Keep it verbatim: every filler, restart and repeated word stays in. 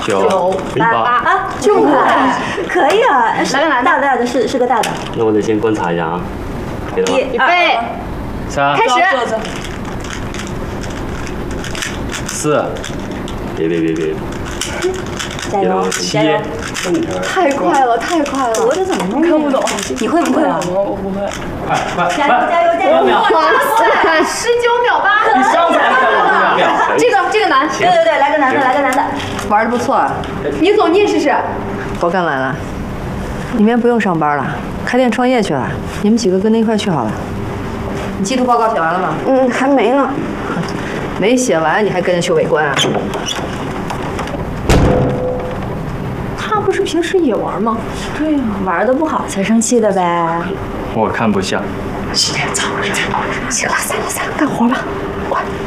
九八八啊，这么快，可以啊！ 来个男的， 大的大的是是个大的。 那我得先观察一下啊。给了吗？ 一预备， 三开始。 四，别别别别， 加油七加油！ 太快了，太快了！ 我这怎么弄？ 看不懂， 你会不会啊？ 我我不会。 快快加油加油加油！ 哇塞，十九秒八！ 你上才看我两秒。 这个这个难， 对对对，来个男的，来个男的。 玩的不错啊！ 你走，你也试试。 我干完了，你们不用上班了，开店创业去了。你们几个跟他一块去好了。你季度报告写完了吗？ 嗯，还没呢。 没写完，你还跟着去围观啊？ 他不是平时也玩吗？ 对呀，玩的不好才生气的呗。 我看不像。 行了，散了散了，干活吧，快。